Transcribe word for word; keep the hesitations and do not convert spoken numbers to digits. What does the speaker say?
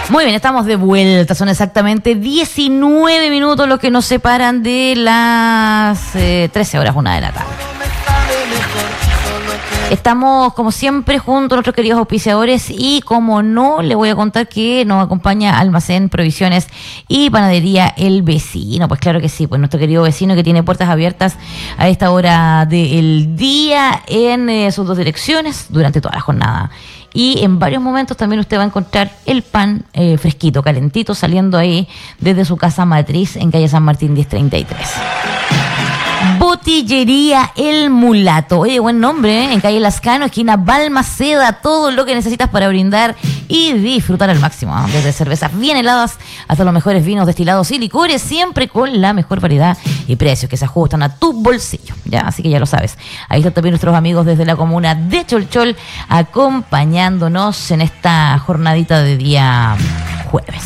Muy bien, estamos de vuelta. Son exactamente diecinueve minutos los que nos separan de las eh, trece horas, una de la tarde. Estamos, como siempre, junto a nuestros queridos auspiciadores y, como no, le voy a contar que nos acompaña Almacén, Provisiones y Panadería El Vecino. Pues claro que sí, pues nuestro querido vecino que tiene puertas abiertas a esta hora del día en eh, sus dos direcciones durante toda la jornada. Y en varios momentos también usted va a encontrar el pan eh, fresquito, calentito, saliendo ahí desde su casa matriz en calle San Martín diez treinta y tres. Botillería El Mulato. Oye, buen nombre, ¿eh? En calle Lascano, esquina Balmaceda. Todo lo que necesitas para brindar y disfrutar al máximo, ¿eh? Desde cervezas bien heladas hasta los mejores vinos destilados y licores, siempre con la mejor variedad y precios que se ajustan a tu bolsillo. Ya, así que ya lo sabes. Ahí están también nuestros amigos desde la comuna de Cholchol acompañándonos en esta jornadita de día jueves.